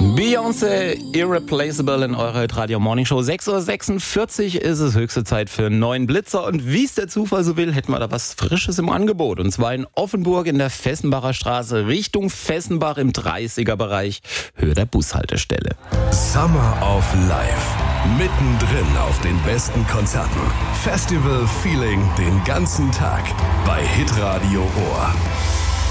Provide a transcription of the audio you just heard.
Beyoncé, Irreplaceable in eurer Radio Morning Show. 6.46 Uhr ist es höchste Zeit für einen neuen Blitzer. Und wie es der Zufall so will, hätten wir da was Frisches im Angebot. Und zwar in Offenburg in der Fessenbacher Straße Richtung Fessenbach im 30er-Bereich, Höhe der Bushaltestelle. Summer of Life. Mittendrin auf den besten Konzerten. Festival Feeling den ganzen Tag bei Hitradio Ohr.